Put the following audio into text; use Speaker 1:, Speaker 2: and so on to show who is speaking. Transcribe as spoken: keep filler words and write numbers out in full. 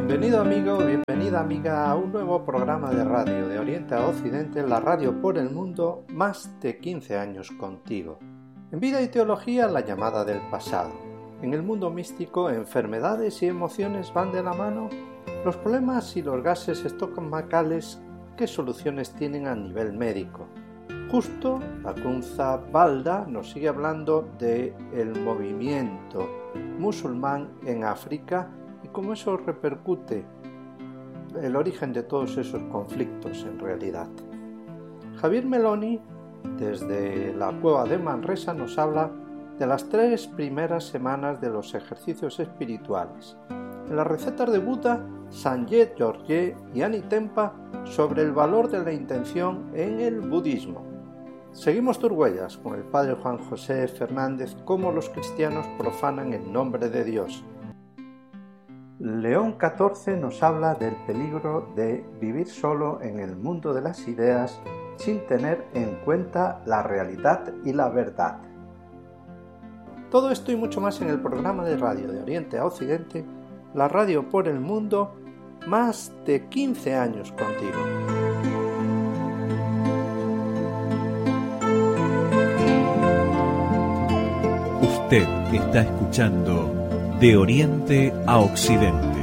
Speaker 1: Bienvenido amigo, bienvenida amiga a un nuevo programa de radio de Oriente a Occidente, la radio por el mundo, más de quince años contigo. En vida y teología, la llamada del pasado. En el mundo místico, enfermedades y emociones van de la mano. Los problemas y los gases estomacales, ¿qué soluciones tienen a nivel médico? Justo Lacunza Balda nos sigue hablando del movimiento musulmán en África y cómo eso repercute el origen de todos esos conflictos en realidad. Javier Meloni, desde la cueva de Manresa, nos habla de las tres primeras semanas de los ejercicios espirituales. En las recetas de Buda, Sanjay George y Ani Tempa sobre el valor de la intención en el budismo. Seguimos tus huellas con el padre Juan José Fernández, cómo los cristianos profanan el nombre de Dios. León catorce nos habla del peligro de vivir solo en el mundo de las ideas sin tener en cuenta la realidad y la verdad. Todo esto y mucho más en el programa de radio de Oriente a Occidente, la radio por el mundo, más de quince años contigo.
Speaker 2: Usted está escuchando De Oriente a Occidente.